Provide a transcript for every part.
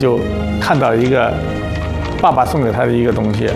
就看到一个爸爸送给他的一个东西，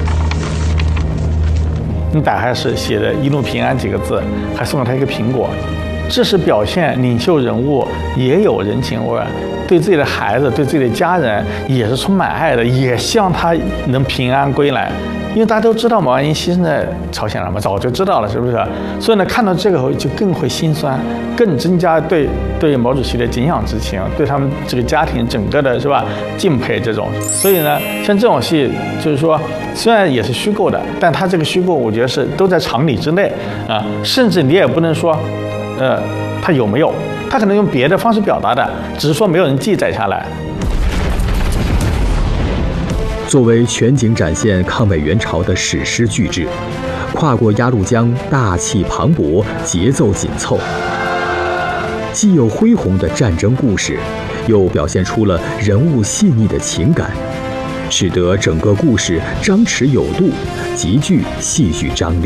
你打开是写的“一路平安”几个字，还送了他一个苹果。这是表现领袖人物也有人情味，对自己的孩子、对自己的家人也是充满爱的，也希望他能平安归来。因为大家都知道毛岸英牺牲在朝鲜了嘛，早就知道了，是不是？所以呢，看到这个后就更会心酸，更增加对毛主席的敬仰之情，对他们这个家庭整个的是吧敬佩这种。所以呢，像这种戏，就是说虽然也是虚构的，但它这个虚构，我觉得是都在常理之内啊，甚至你也不能说，他有没有，他可能用别的方式表达的，只是说没有人记载下来。 作为全景展现抗美援朝的史诗巨制，跨过鸭绿江，大气磅礴，节奏紧凑，既有恢宏的战争故事，又表现出了人物细腻的情感，使得整个故事张弛有度，极具戏剧张力。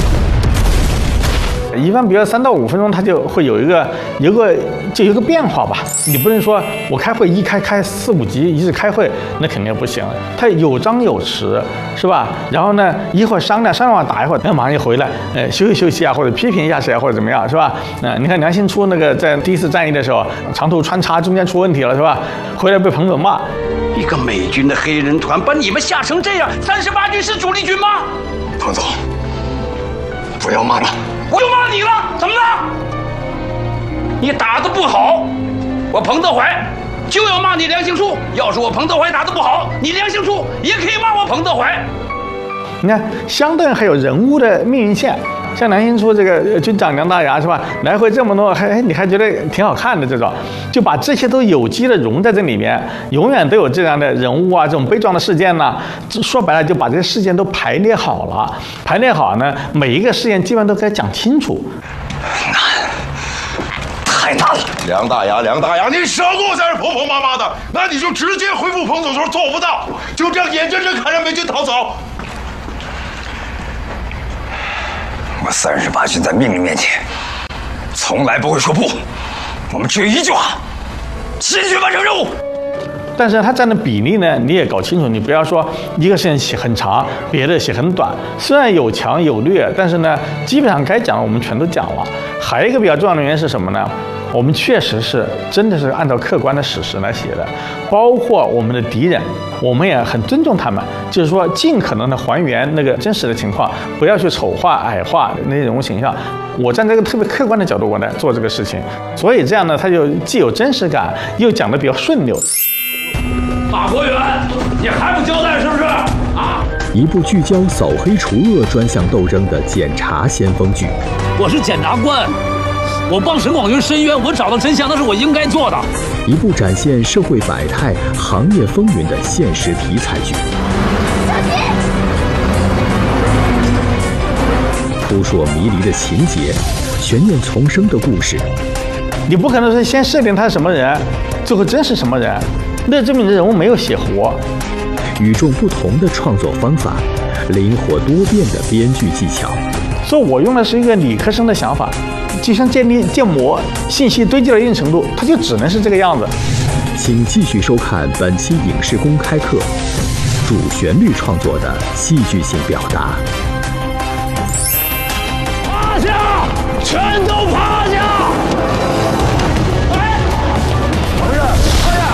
一般比如3到5分钟，它就会有一个变化吧。你不能说我开会开4、5集一直开会，那肯定不行。它有张有弛，是吧？然后呢，一会儿商量完打一会儿，那马上就回来，休息啊，或者批评一下谁啊，或者怎么样，是吧？你看梁兴初那个在第1次战役的时候，长途穿插中间出问题了，是吧？回来被彭总骂， 一个美军的黑人团把你们吓成这样，38军是主力军吗？ 彭总，不要骂了。 我又骂你了，怎么了？你打得不好，我彭德怀就要骂你梁兴初。要是我彭德怀打得不好，你梁兴初也可以骂我彭德怀。 你看，相对还有人物的命运线，像梁兴初这个军长梁大牙是吧？来回这么多，你还觉得挺好看的这种，就把这些都有机的融在这里面，永远都有这样的人物啊，这种悲壮的事件呢。说白了，就把这些事件都排列好了，排列好呢，每一个事件基本上都该讲清楚。 太难了，梁大牙，你少给我在这婆婆妈妈的，那你就直接回复彭总说做不到，就这样眼睁睁看着美军逃走。我38军在命令面前，从来不会说不。我们只有一句话：继续完成任务。 但是它占的比例呢，你也搞清楚，你不要说一个事情写很长，别的写很短。虽然有强有劣，但是呢，基本上该讲的我们全都讲了。还有一个比较重要的原因是什么呢？我们确实是真的是按照客观的史实来写的，包括我们的敌人，我们也很尊重他们，就是说尽可能的还原那个真实的情况，不要去丑化、矮化那些人物形象。我站在一个特别客观的角度，我来做这个事情，所以这样呢，它就既有真实感，又讲得比较顺溜。 马国元，你还不交代是不是？啊！ 一部聚焦扫黑除恶专项斗争的检察先锋剧。 我是检察官，我帮沈广军申冤，我找到真相，那是我应该做的。 一部展现社会百态、行业风云的现实题材剧。扑朔迷离的情节，悬念丛生的故事。 你不可能是先设定他是什么人，最后真是什么人，那证明你的人物没有写活。 与众不同的创作方法，灵活多变的编剧技巧。 所以我用的是一个理科生的想法，就像建模，信息堆积到一定程度，它就只能是这个样子。 请继续收看本期影视公开课，主旋律创作的戏剧性表达。 趴下，全都趴下！哎，不是，趴下。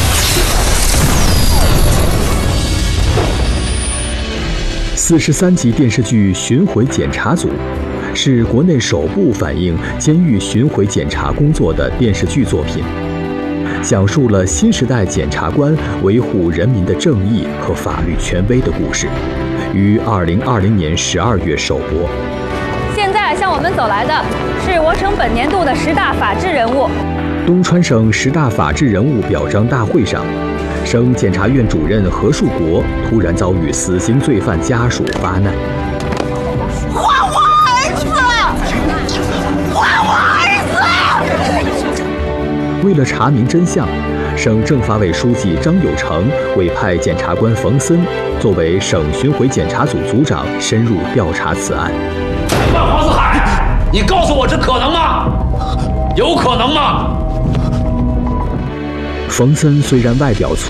43集电视剧《巡回检查组》是国内首部反映监狱巡回检查工作的电视剧作品，讲述了新时代检察官维护人民的正义和法律权威的故事，于2020年12月首播。 现在向我们走来的是我省本年度的10大法治人物。 东川省10大法治人物表彰大会上，省检察院主任何树国突然遭遇死刑罪犯家属发难。 还我儿子！还我儿子！为了查明真相，省政法委书记张有成委派检察官冯森作为省巡回检查组组长，深入调查此案。 万黄四海，你告诉我这可能吗？有可能吗？ 冯森虽然外表粗